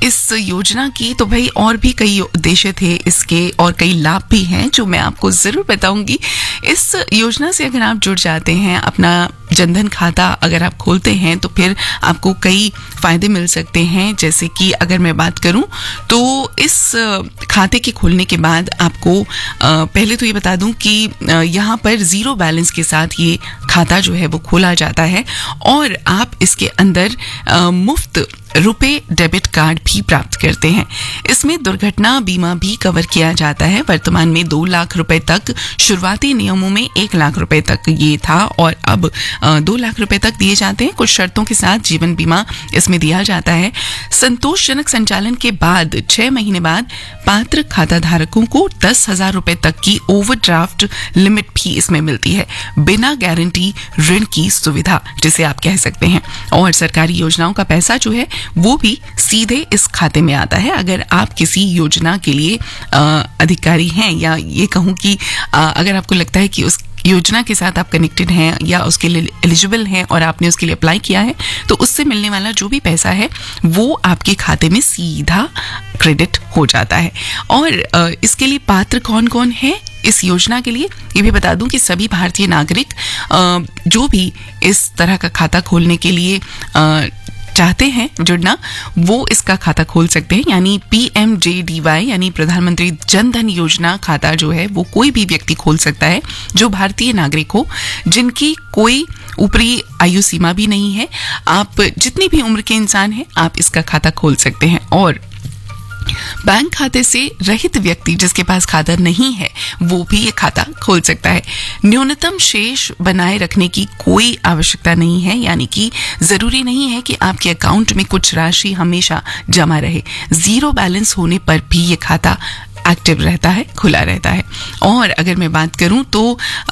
इस योजना की, तो भाई और भी कई उद्देश्य थे इसके और कई लाभ भी हैं जो मैं आपको जरूर बताऊंगी। इस योजना से अगर आप जुड़ जाते हैं, अपना जनधन खाता अगर आप खोलते हैं तो फिर आपको कई फायदे मिल सकते हैं। जैसे कि अगर मैं बात करूं तो इस खाते के खोलने के बाद आपको पहले तो ये बता दूं कि यहाँ पर जीरो बैलेंस के साथ ये खाता जो है वो खोला जाता है और आप इसके अंदर मुफ्त रुपए डेबिट कार्ड भी प्राप्त करते हैं। इसमें दुर्घटना बीमा भी कवर किया जाता है। वर्तमान में 2 लाख रुपए तक, शुरुआती नियमों में 1 लाख रुपए तक ये था और अब 2 लाख रुपए तक दिए जाते हैं। कुछ शर्तों के साथ जीवन बीमा इसमें दिया जाता है। संतोषजनक संचालन के बाद 6 महीने बाद पात्र खाता धारकों को 10,000 रुपए तक की ओवरड्राफ्ट लिमिट भी इसमें मिलती है, बिना गारंटी ऋण की सुविधा जिसे आप कह सकते हैं। और सरकारी योजनाओं का पैसा जो है वो भी सीधे इस खाते में आता है। अगर आप किसी योजना के लिए अधिकारी हैं, या ये कहूं कि अगर आपको लगता है कि उस योजना के साथ आप कनेक्टेड हैं या उसके लिए एलिजिबल हैं और आपने उसके लिए अप्लाई किया है, तो उससे मिलने वाला जो भी पैसा है वो आपके खाते में सीधा क्रेडिट हो जाता है। और इसके लिए पात्र कौन कौन है इस योजना के लिए, ये भी बता दूं कि सभी भारतीय नागरिक जो भी इस तरह का खाता खोलने के लिए चाहते हैं जुड़ना, वो इसका खाता खोल सकते हैं। यानी PMJDY यानी प्रधानमंत्री जन धन योजना खाता जो है वो कोई भी व्यक्ति खोल सकता है जो भारतीय नागरिक हो, जिनकी कोई ऊपरी आयु सीमा भी नहीं है। आप जितनी भी उम्र के इंसान हैं आप इसका खाता खोल सकते हैं। और बैंक खाते से रहित व्यक्ति जिसके पास खाता नहीं है वो भी ये खाता खोल सकता है। न्यूनतम शेष बनाए रखने की कोई आवश्यकता नहीं है, यानी कि जरूरी नहीं है कि आपके अकाउंट में कुछ राशि हमेशा जमा रहे। जीरो बैलेंस होने पर भी ये खाता एक्टिव रहता है, खुला रहता है। और अगर मैं बात करूं तो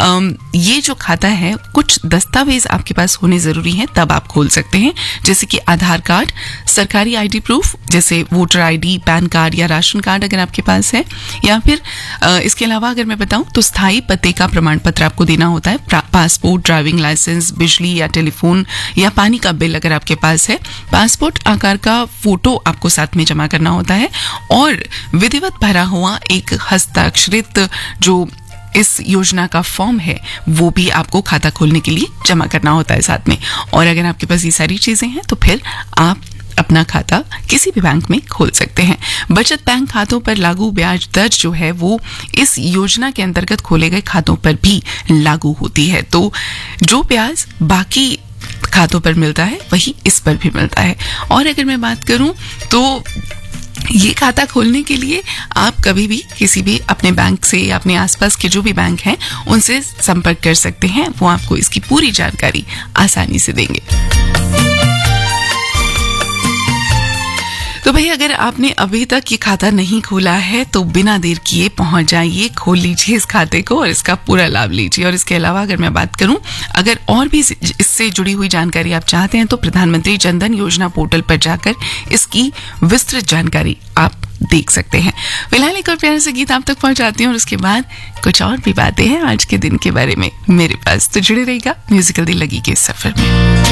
ये जो खाता है, कुछ दस्तावेज आपके पास होने जरूरी हैं तब आप खोल सकते हैं, जैसे कि आधार कार्ड, सरकारी आईडी प्रूफ जैसे वोटर आईडी, पैन कार्ड या राशन कार्ड अगर आपके पास है, या फिर इसके अलावा अगर मैं बताऊं तो स्थायी पते का प्रमाण पत्र आपको देना होता है। पासपोर्ट, ड्राइविंग लाइसेंस, बिजली या टेलीफोन या पानी का बिल अगर आपके पास है, पासपोर्ट आकार का फोटो आपको साथ में जमा करना होता है और विधिवत भरा हुआ एक हस्ताक्षरित जो इस योजना का फॉर्म है वो भी आपको खाता खोलने के लिए जमा करना होता है साथ में। और अगर आपके पास ये सारी चीजें हैं तो फिर आप अपना खाता किसी भी बैंक में खोल सकते हैं। बचत बैंक खातों पर लागू ब्याज दर जो है वो इस योजना के अंतर्गत खोले गए खातों पर भी लागू होती है। तो जो ब्याज बाकी खातों पर मिलता है वही इस पर भी मिलता है। और अगर मैं बात करूं तो ये खाता खोलने के लिए आप कभी भी किसी भी अपने बैंक से या अपने आसपास के जो भी बैंक हैं उनसे संपर्क कर सकते हैं। वो आपको इसकी पूरी जानकारी आसानी से देंगे। तो भाई अगर आपने अभी तक ये खाता नहीं खोला है तो बिना देर किए पहुंच जाइए, खोल लीजिए इस खाते को और इसका पूरा लाभ लीजिए। और इसके अलावा अगर मैं बात करूं, अगर और भी इससे जुड़ी हुई जानकारी आप चाहते हैं तो प्रधानमंत्री जन धन योजना पोर्टल पर जाकर इसकी विस्तृत जानकारी आप देख सकते हैं। फिलहाल एक और प्यारा सा गीत आप तक पहुंचाती हूँ और उसके बाद कुछ और भी बातें हैं आज के दिन के बारे में मेरे पास, तो जुड़े रहिएगा म्यूजिकल दिल लगी के सफर में।